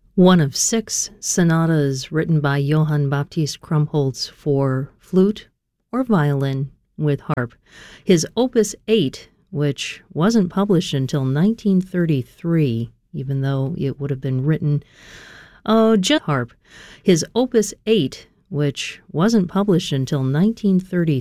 one of six sonatas written by Johann Baptist Krumholtz for flute or violin with harp. His Opus 8, which wasn't published until 1933, even though it would have been written just harp. His Opus 8, which wasn't published until 1933,